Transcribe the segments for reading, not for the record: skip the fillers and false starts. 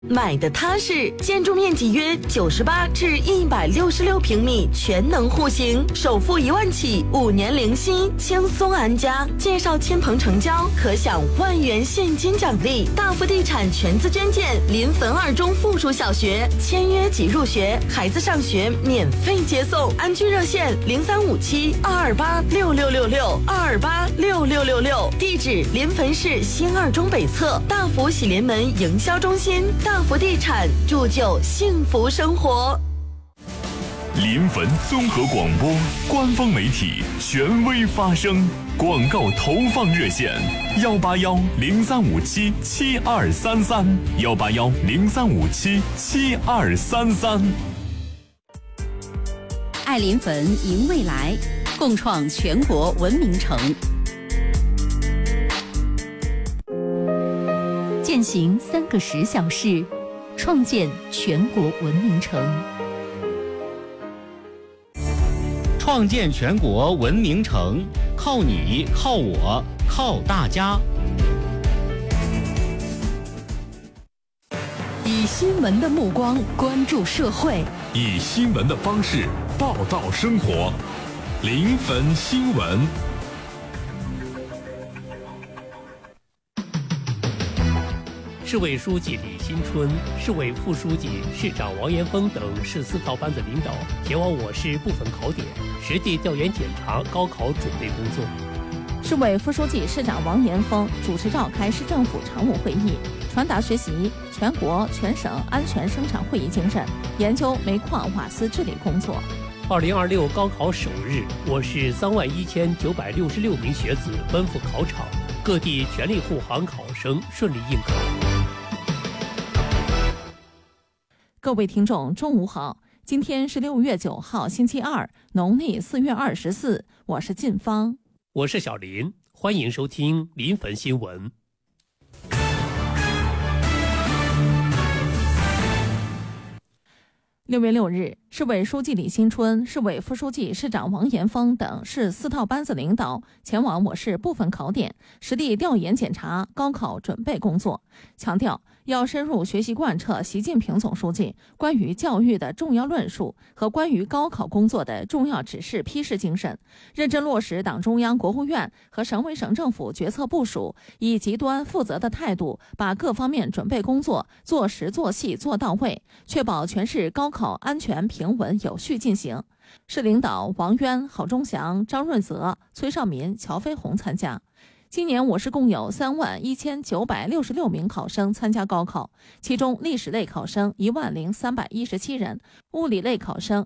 买的踏实，建筑面积约98至166平米，全能户型，首付1万起，5年零息，轻松安家。介绍亲朋成交，可享1万元现金奖励。大福地产全资捐建临汾2中附属小学，签约即入学，孩子上学免费接送。安居热线0357-228-6666，228-6666。地址临汾市新2中北侧大福喜临门营销中心。大福地产铸就幸福生活。 临汾综合广播官方媒体，权威发声。广告投放热线：181-0357-7233，181-0357-7233。 爱临汾，迎未来，共创全国文明城。践行3个10小事，创建全国文明城。 创建全国文明城，靠你，靠我，靠大家。 以新闻的目光关注社会， 以新闻的方式报道生活。临汾新闻。 市委书记李新春、市委副书记、市长王延峰等市4套班子领导前往我市部分考点，实地调研检查高考准备工作。 市委副书记、市长王延峰主持召开市政府常务会议，传达学习全国全省安全生产会议精神，研究煤矿瓦斯治理工作。 2026高考首日，我市31966名学子奔赴考场，各地全力护航考生顺利应考。 各位听众，中午好！今天是6月9号，星期二，农历4月24。我是晋芳， 我是小林，欢迎收听临汾新闻。 6月6日，市委书记李新春、市委副书记、市长王延峰等市4套班子领导前往我市部分考点，实地调研检查高考准备工作，强调要深入学习贯彻习近平总书记关于教育的重要论述和关于高考工作的重要指示批示精神，认真落实党中央、国务院和省委省政府决策部署，以极端负责的态度把各方面准备工作做实做细做到位，确保全市高考安全平稳有序进行。市领导王渊、郝忠祥、张润泽、崔少民、乔飞红参加。今年我市共有31966名考生参加高考，其中历史类考生10317人，物理类考生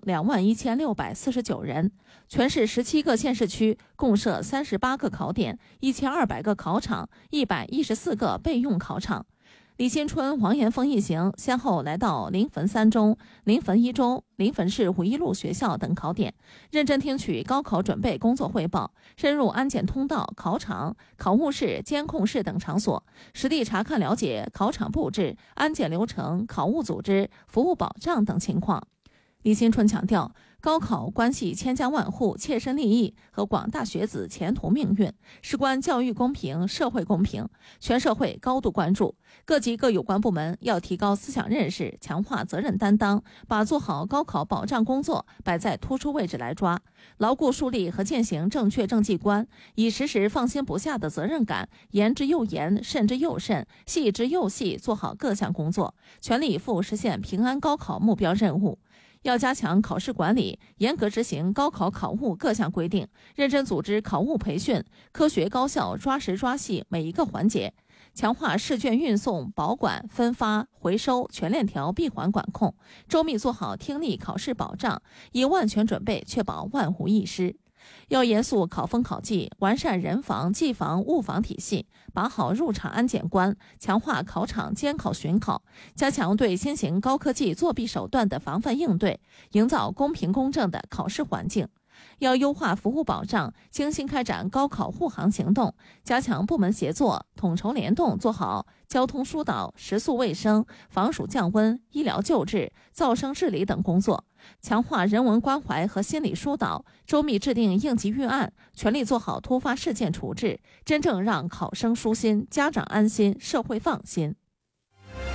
21649人。全市17个县市区共设38个考点，1200个考场，114个备用考场。李新春、王延峰一行先后来到临汾3中、临汾1中、临汾市五一路学校等考点，认真听取高考准备工作汇报，深入安检通道、考场、考务室、监控室等场所，实地查看了解考场布置、安检流程、考务组织、服务保障等情况。李新春强调，高考关系千家万户切身利益和广大学子前途命运，事关教育公平、社会公平，全社会高度关注。各级各有关部门要提高思想认识，强化责任担当，把做好高考保障工作摆在突出位置来抓，牢固树立和践行正确政绩观，以时时放心不下的责任感，言之又严，慎之又慎，细之又细，做好各项工作，全力以赴实现平安高考目标任务。要加强考试管理，严格执行高考考务各项规定，认真组织考务培训，科学高效抓实抓细每一个环节，强化试卷运送、保管、分发、回收全链条闭环管控，周密做好听力考试保障，以万全准备确保万无一失。要严肃考风考纪，完善人防、技防、物防体系，把好入场安检关，强化考场监考巡考，加强对新型高科技作弊手段的防范应对，营造公平公正的考试环境。要优化服务保障，精心开展高考护航行动，加强部门协作，统筹联动，做好交通疏导、食宿卫生、防暑降温、医疗救治、噪声治理等工作，强化人文关怀和心理疏导，周密制定应急预案，全力做好突发事件处置，真正让考生舒心、家长安心、社会放心。